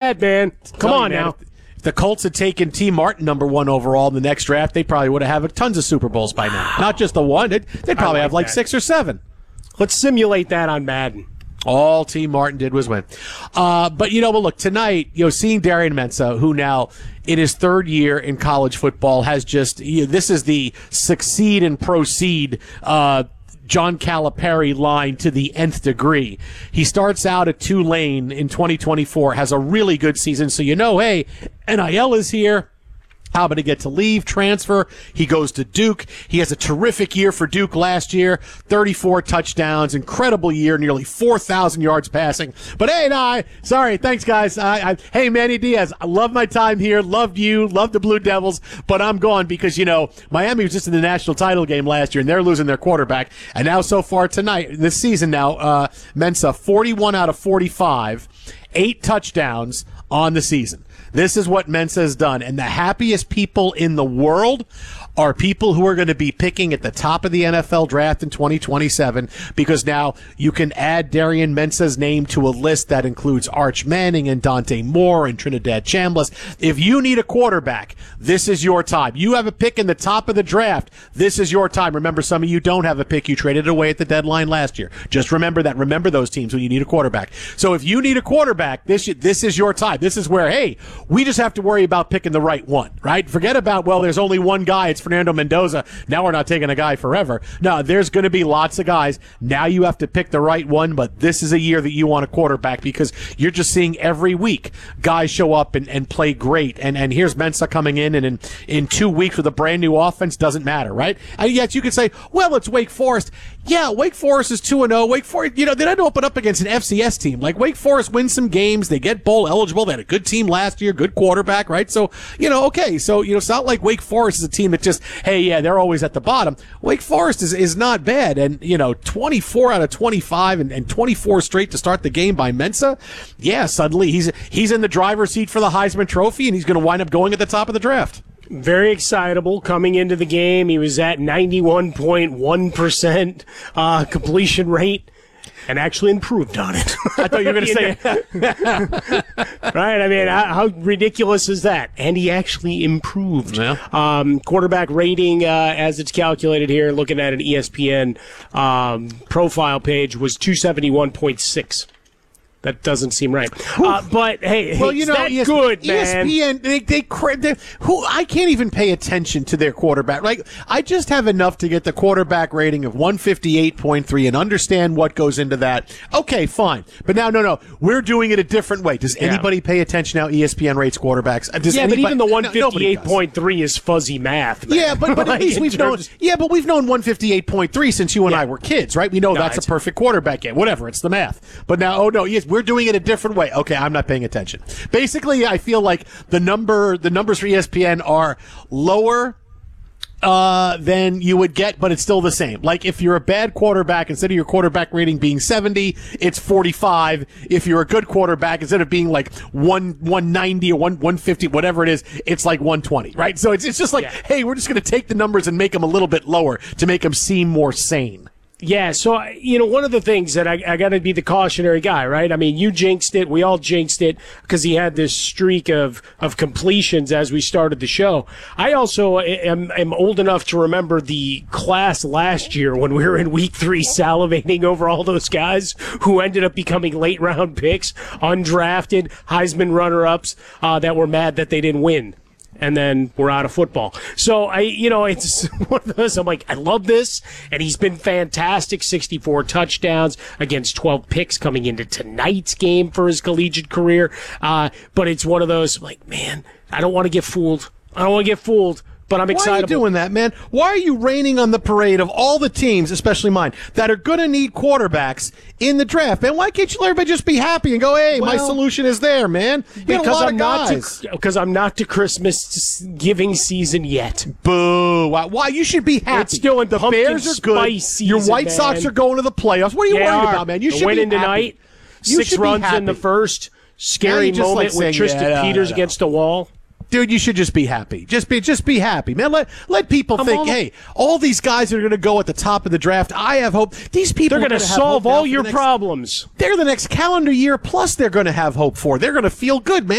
bad, man. Come on now. If the Colts had taken T. Martin number 1 overall in the next draft, they probably would have tons of Super Bowls by now. Not just the one. They'd probably have like that. 6 or 7. Let's simulate that on Madden. All T. Martin did was win. But look, tonight, seeing Darian Mensah, who now in his 3rd year in college football has just, this is the succeed and proceed, John Calipari line to the nth degree. He starts out at Tulane in 2024, has a really good season. So hey, NIL is here. How about he get to leave, transfer? He goes to Duke. He has a terrific year for Duke last year. 34 touchdowns, incredible year, nearly 4,000 yards passing. But hey, sorry, thanks guys. Hey, Manny Diaz, I love my time here. Loved you, love the Blue Devils, but I'm gone because, Miami was just in the national title game last year and they're losing their quarterback. And now so far tonight, this season now, Mensah, 41 out of 45, 8 touchdowns on the season. This is what Mensah has done. And the happiest people in the world are people who are going to be picking at the top of the NFL draft in 2027 because now you can add Darian Mensah's name to a list that includes Arch Manning and Dante Moore and Trinidad Chambliss. If you need a quarterback, this is your time. You have a pick in the top of the draft. This is your time. Remember, some of you don't have a pick. You traded it away at the deadline last year. Just remember that. Remember those teams when you need a quarterback. So if you need a quarterback, this is your time. This is where, hey, we just have to worry about picking the right one, right? Forget about, there's only one guy. It's Fernando Mendoza. Now we're not taking a guy forever. No, there's going to be lots of guys. Now you have to pick the right one, but this is a year that you want a quarterback because you're just seeing every week guys show up and play great. And here's Mensah coming in, and in 2 weeks with a brand new offense, doesn't matter, right? And yet you could say, well, it's Wake Forest. Yeah, Wake Forest is 2-0. Wake Forest, they don't open up against an FCS team. Like, Wake Forest wins some games. They get bowl eligible. They had a good team last year, good quarterback, right? So, okay. So, it's not like Wake Forest is a team that just, hey, yeah, they're always at the bottom. Wake Forest is not bad. And, 24 out of 25 and 24 straight to start the game by Mensah. Yeah, suddenly he's in the driver's seat for the Heisman Trophy, and he's going to wind up going at the top of the draft. Very excitable coming into the game. He was at 91.1% completion rate and actually improved on it. I thought you were going to say right? I mean, how ridiculous is that? And he actually improved. Yeah. Quarterback rating, as it's calculated here, looking at an ESPN profile page, was 271.6. That doesn't seem right. But, hey, well, that's good, man. ESPN, I can't even pay attention to their quarterback. Like, I just have enough to get the quarterback rating of 158.3 and understand what goes into that. Okay, fine. But now, no. We're doing it a different way. Does anybody pay attention how ESPN rates quarterbacks? But even the 158.3 is fuzzy math, man. Yeah, but at least we've known 158.3 since you and I were kids, right? We know that's a perfect quarterback game. Whatever, it's the math. But now, we're doing it a different way. Okay, I'm not paying attention. Basically, I feel like the numbers for ESPN are lower than you would get, but it's still the same. Like, if you're a bad quarterback, instead of your quarterback rating being 70, it's 45. If you're a good quarterback, instead of being like 190 or 150, whatever it is, it's like 120, right? So it's just like, hey, we're just going to take the numbers and make them a little bit lower to make them seem more sane. Yeah, so, one of the things that I got to be the cautionary guy, right? I mean, you jinxed it. We all jinxed it because he had this streak of completions as we started the show. I also am old enough to remember the class last year when we were in week 3 salivating over all those guys who ended up becoming late-round picks, undrafted, Heisman runner-ups that were mad that they didn't win. And then we're out of football. So, it's one of those, I'm like, I love this. And he's been fantastic. 64 touchdowns against 12 picks coming into tonight's game for his collegiate career. But it's one of those, like, man, I don't want to get fooled. But I'm excited. Why are you doing that, man? Why are you raining on the parade of all the teams, especially mine, that are going to need quarterbacks in the draft? Man, why can't you let everybody just be happy and go, hey, my solution is there, man? Because I'm not to Christmas giving season yet. Boo. Why? You should be happy. It's still in the Bears are good. Season, your White Sox are going to the playoffs. What are you worried about, man? You should be happy. Tonight, 6 runs in the first. Scary moment with Tristan Peters against the wall. Dude, you should just be happy. Just be happy, man. Let people think, hey, all these guys are going to go at the top of the draft. I have hope. They're going to solve all your problems. They're the next calendar year, plus they're going to have hope for. They're going to feel good, man.